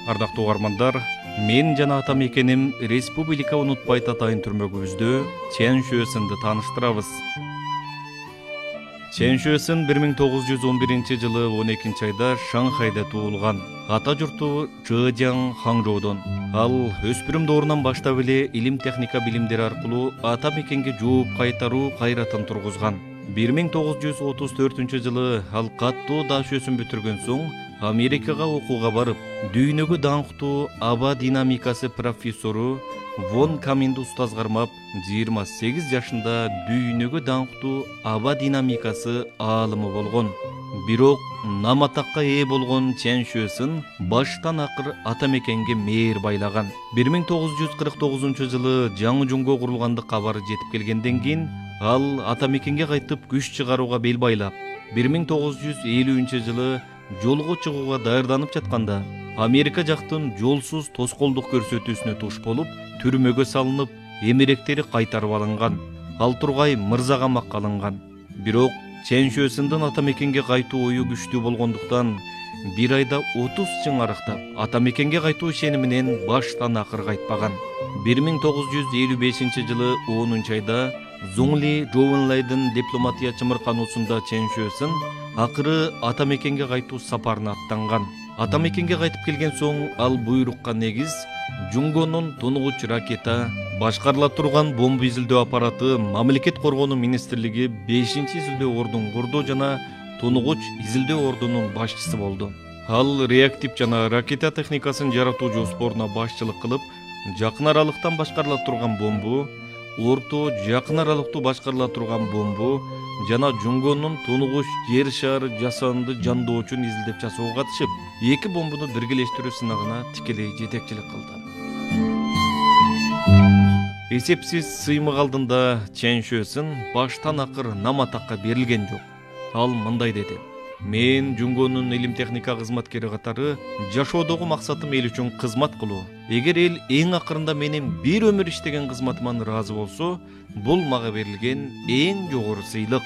Ардактуу угармандар, мен жана атам экеним республика унутпайт атайын түрмөгүбүздө Чен Шуэсинди тааныштырабыз. Чен Шуэсин 1911 жылы 12 айда Шанхайда туулган. Ата журту Чжэжяң Хаңжоудон. Ал өспүрүм доорунан баштап эле илим техника билимдери аркылуу ата мекенге жооп кайтаруу кайратын тургузган. 1934 жылы ал каттуу даш өсүм бүтүргөн соң Америкага окууга барып, дүйнөгө даңктуу аба динамикасы профессору Вон Каминди устаз кармап, 28 жашында дүйнөгө даңктуу аба динамикасы аалымы болгон. Бирок наматакка ээ болгон Чен Шуэсин баштан акыр ата мекенге мээр байлаган. 1949 жылы жаңы Жунго курулганды кабары жетип келгенден кийин ал ата мекенге кайтып күч чыгарууга бел байлап, 1950 жылы жолго чыгууга даярданып жатканда Америка жактын жолсуз тоскоолдук көрсөтүүсүнө туш болуп, түрмөгө салынып, эмеректери кайтарып алынган. Ал тургай мырза камакка алынган. Бирок Чен Шуэсиндин ата мекенге кайтуу ою күчтүү болгондуктан бир айда 30 чың арыктап, ата мекенге кайтуу ишениминен баштан акыр кайтпаган. 1955 жылы 10 айда Зуңли Жоуэнлайдын дипломатия чымыркануусунда Чен Шуэсин акыры ата мекенге кайтуу сапарына аттанган. Ата мекенге кайтып келген соң ал буйрукка негиз Жунгонун тунугуч ракета, башкарыла турган бомба изилдөө аппараты Мамлекет коргонуу министрлиги 5-изилдөө ордун курду жана тунугуч изилдөө ордунун башчысы болду. Ал реактив жана ракета техникасын жаратуу жоспоруна башчылык кылып, жакын аралыктан башкарыла турган бомбу, орто жакын аралыктуу башкарыла турган бомбу жана Жунгонун тунугуч жер шары жасанды жандоочун изилдеп жасоого катышып, 2 бомбуну биргелештирүү сынагына тикелей жетекчилик кылды. Эсепсиз сыймык алдында Чен Шуэсин баштан акыр наматакка берилген жок. Ал мындай деди: "Мен Жунгонун илим техника кызматкери катары жашоодогу максатым эл үчүн кызмат кылуу. Эгер эл эң акырында менин бир өмүр иштеген кызматыман ыраазы болсо, бул мага берилген эң жогору сыйлык."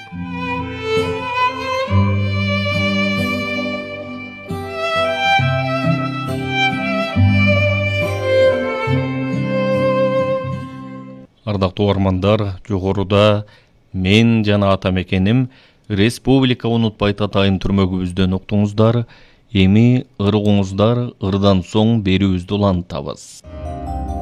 Ардактуу угармандар, жогоруда мен жана ата мекеним республика унутпайт атайын түрмөгүбүздөн уктуңуздар. Эми ыргуңуздар, ырдан соң берүүбүздү улантабыз.